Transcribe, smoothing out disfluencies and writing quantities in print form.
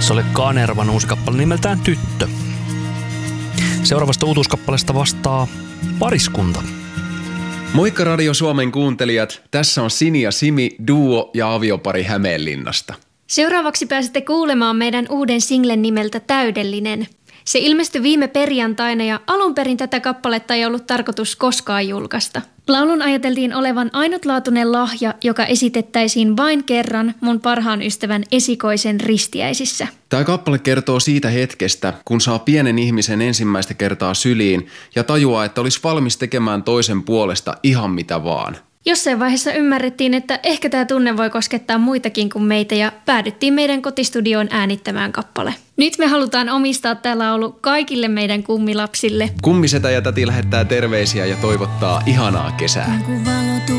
Se oli Kanervan uusi kappale nimeltään Tyttö. Seuraavasta uutuuskappaleesta vastaa Pariskunta. Moikka Radio Suomen kuuntelijat, tässä on Sini ja Simi, duo ja aviopari Hämeenlinnasta. Seuraavaksi pääsette kuulemaan meidän uuden singlen nimeltä Täydellinen. Se ilmestyi viime perjantaina ja alun perin tätä kappaletta ei ollut tarkoitus koskaan julkaista. Laulun ajateltiin olevan ainutlaatuinen lahja, joka esitettäisiin vain kerran mun parhaan ystävän esikoisen ristiäisissä. Tämä kappale kertoo siitä hetkestä, kun saa pienen ihmisen ensimmäistä kertaa syliin ja tajuaa, että olisi valmis tekemään toisen puolesta ihan mitä vaan. Jossain vaiheessa ymmärrettiin, että ehkä tämä tunne voi koskettaa muitakin kuin meitä ja päädyttiin meidän kotistudioon äänittämään kappale. Nyt me halutaan omistaa tämä laulu kaikille meidän kummilapsille. Kummisetä ja täti lähettää terveisiä ja toivottaa ihanaa kesää.